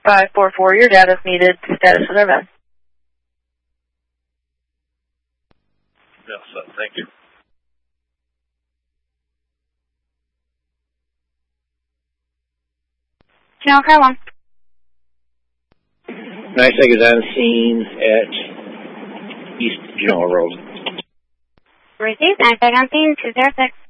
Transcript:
544, your data is needed. Status of event. Yes, thank you. Channel Car 1. 9 seconds on scene at East Genoa Road. Received. 9 seconds on scene. 206.